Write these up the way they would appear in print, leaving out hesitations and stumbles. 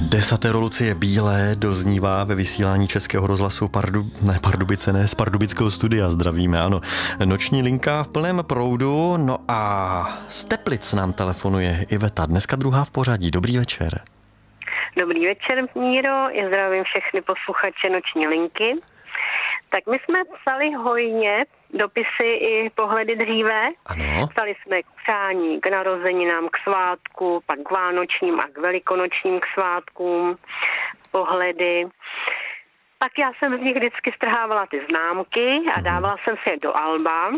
Desatero Lucie Bílé doznívá ve vysílání Českého rozhlasu z pardubického studia. Zdravíme, ano. Noční linka v plném proudu. No a z Teplic nám telefonuje Iveta, dneska druhá v pořadí. Dobrý večer. Dobrý večer, Míro. Já zdravím všechny posluchače Noční linky. Tak my jsme psali hojně dopisy i pohledy dříve. Ano. Psali jsme k přání, k narozeninám, k svátku, pak k vánočním a k velikonočním k svátkům, pohledy. Pak já jsem z nich vždycky strhávala ty známky a dávala jsem si je do alba.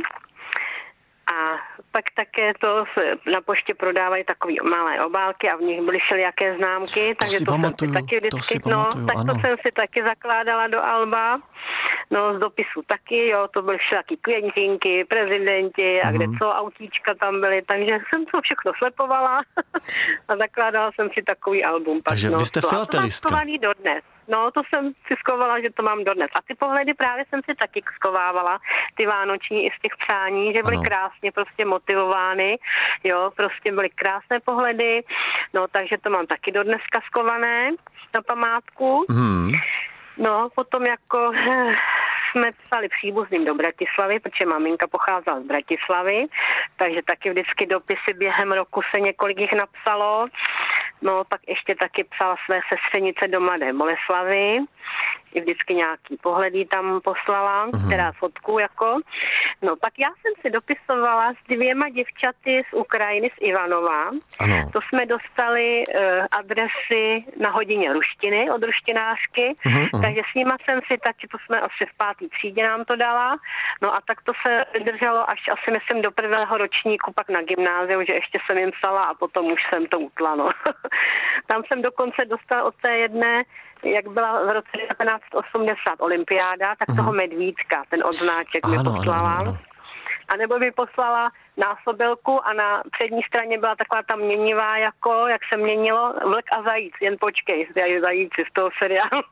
A pak také to na poště prodávají takové malé obálky a v nich byly všelijaké známky, takže to jsem si taky vždycky, to jsem si taky zakládala do alba. No z dopisu taky, jo, to byly všelijaké květinky, prezidenti a kde co, autíčka tam byly, takže jsem to všechno slepovala a zakládala jsem si takový album. Takže vy jste filatelistka. To mám schovaný dodnes. No, to jsem si skovala, že to mám dodnes. A ty pohledy právě jsem si taky skovávala, ty vánoční i z těch přání, že byly krásně prostě motivovány, jo, prostě byly krásné pohledy, no, takže to mám taky dodneska skované na památku. No, potom jako jsme psali příbuzným do Bratislavy, protože maminka pocházela z Bratislavy, takže taky vždycky dopisy během roku se několik jich napsalo. No, pak ještě taky psala své sestřenice do Mladé Boleslavy. I vždycky nějaký pohledy tam poslala, teda fotku jako. No, pak já jsem si dopisovala s 2 děvčaty z Ukrajiny, z Ivanova. Ano. To jsme dostali adresy na hodině ruštiny od ruštinářky, takže s nima jsem si taky, to jsme asi v 5. třídě nám to dala. No a tak to se drželo až asi myslím do 1. ročníku, pak na gymnáziu, že ještě jsem jim psala a potom už jsem to utla, no. Tam jsem dokonce dostala od té jedné, jak byla v roce 1980 olympiáda, tak toho medvídka, ten odznáček mi poslala. Ano. A nebo by poslala násobilku a na přední straně byla taková ta měnivá, jako jak se měnilo vlk a zajíc, jen počkej, zajíci z toho seriálu.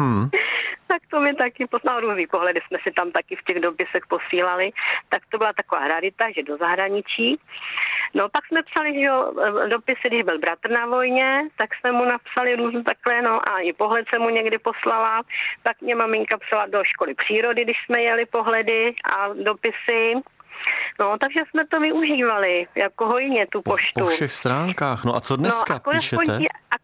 Tak to mi taky poslal různý pohledy, jsme si tam taky v těch dopisech posílali, tak to byla taková rarita, že do zahraničí. No pak jsme psali, že jo, dopisy, když byl bratr na vojně, tak jsme mu napsali různě takhle, no a i pohled jsem mu někdy poslala, tak mě maminka psala do školy přírody, když jsme jeli pohledy a dopisy. No, takže jsme to využívali jako hojně, tu poštu. Po všech stránkách. No a co dneska píšete?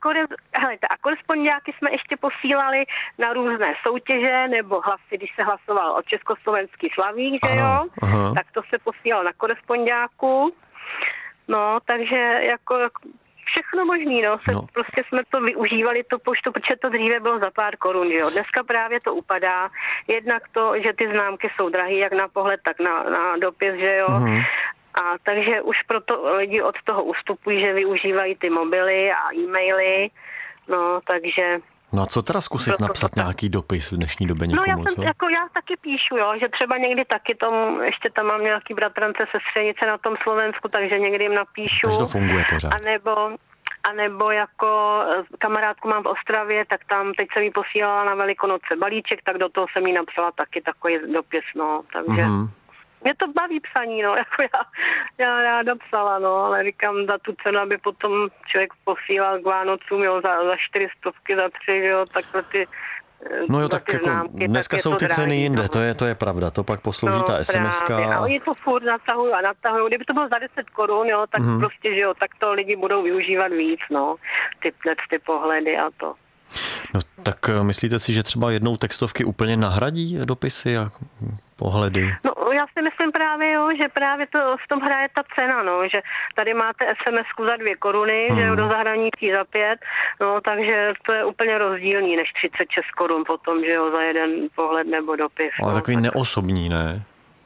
A korespondiáky jsme ještě posílali na různé soutěže, nebo hlasy, když se hlasoval o československý slavík, že jo? Tak to se posílalo na korespondiáku. No, takže jako všechno možný, prostě jsme to využívali, tu poštu, protože to dříve bylo za pár korun, že jo. Dneska právě to upadá, jednak to, že ty známky jsou drahé, jak na pohled, tak na dopis, že jo. A takže už proto lidi od toho ustupují, že využívají ty mobily a e-maily, no, takže... No a co teda zkusit napsat nějaký dopis v dnešní době někomu, já taky píšu, jo, že třeba někdy taky ještě tam mám nějaký bratrance, sestřenice na tom Slovensku, takže někdy jim napíšu. Takže to funguje pořád. A nebo jako kamarádku mám v Ostravě, tak tam teď jsem jí posílala na Velikonoce balíček, tak do toho jsem jí napsala taky takový dopis, no, takže... Mě to baví psaní, no, jako já ráda psala, no, ale říkám za tu cenu, aby potom člověk posílal k Vánocům, jo, za 400, za 3, jo, takhle ty... No jo, tak jako známky, dneska tak jsou ty ceny jinde, no. to je pravda, to pak poslouží ta SMS-ka. A oni to furt natahují, kdyby to bylo za 10 korun, jo, tak prostě, že jo, tak to lidi budou využívat víc, no, ty pohledy a to. No tak myslíte si, že třeba jednou textovky úplně nahradí dopisy a pohledy? No já si myslím právě, jo, že právě to v tom hraje ta cena, no, že tady máte SMS-ku za 2 koruny, že jo, do zahraničí za 5, no, takže to je úplně rozdílný než 36 korun potom, že jo, za jeden pohled nebo dopis. Ale takový neosobní, ne?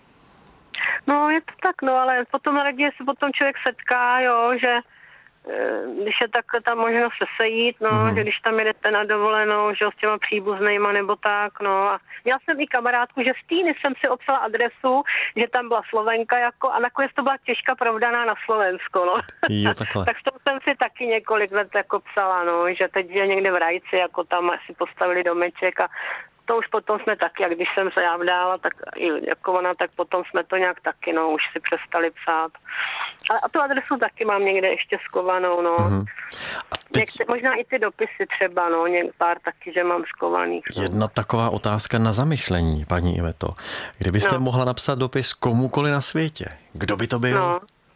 No je to tak, no, ale potom raději se potom člověk setká, jo, že když je takhle ta možnost se sejít, no, že když tam jedete na dovolenou, že s těma příbuznejma nebo tak, no. A měla jsem i kamarádku, že z Týny jsem si obsala adresu, že tam byla Slovenka jako a nakonec to byla Češka provdaná na Slovensko, no. Jo, takhle. Tak to jsem si taky několik let jako psala, no, že teď je někde v Rajci, jako tam asi postavili domeček a to už potom jsme taky, a když jsem se já vdála, tak i jako ona, tak potom jsme to nějak taky, no, už si přestali psát. A tu adresu taky mám někde ještě skovanou, no. A teď... Možná i ty dopisy třeba, no, pár taky, že mám skovaných. No. Jedna taková otázka na zamyšlení, paní Iveto. Kdybyste mohla napsat dopis komukoli na světě, kdo by to byl?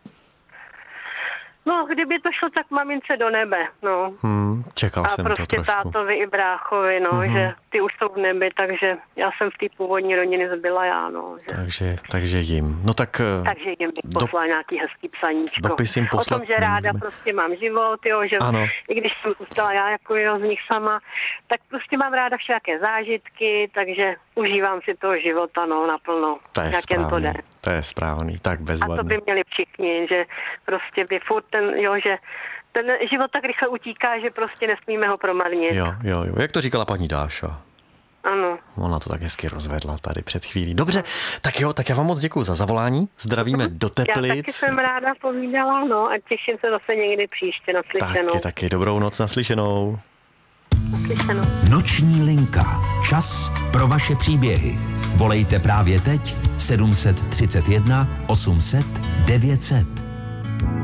No, kdyby to šlo tak mamince do nebe, no. Čekal jsem prostě to trošku. A prostě tátovi i bráchovi, no, že ty už jsou v nebi, takže já jsem v té původní rodině zbyla já, no. Že... Takže jim. No tak... Takže jim bych poslala nějaký hezký psaníčko. Dopis jim poslat. O tom, že ráda prostě mám život, jo, že ano. I když jsem zůstala já jako z nich sama, tak prostě mám ráda všelijaké zážitky, takže užívám si toho života, no, naplno. To je správný. To je správný, tak bezvadný. A to by měli všichni, že prostě by furt že ten život tak rychle utíká, že prostě nesmíme ho promarnit. Jo. Jak to říkala paní Dáša? Ano. Ona to tak hezky rozvedla tady před chvílí. Dobře, tak já vám moc děkuju za zavolání. Zdravíme do Teplic. Já taky jsem ráda povídala, no, a těším se zase někdy příště, naslyšenou. Taky, dobrou noc, naslyšenou. Naslyšenou. Noční linka. Čas pro vaše příběhy. Volejte právě teď 731 800 900.